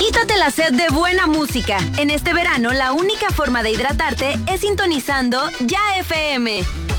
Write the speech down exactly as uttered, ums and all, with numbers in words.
Quítate la sed de buena música. En este verano, la única forma de hidratarte es sintonizando Ya F M.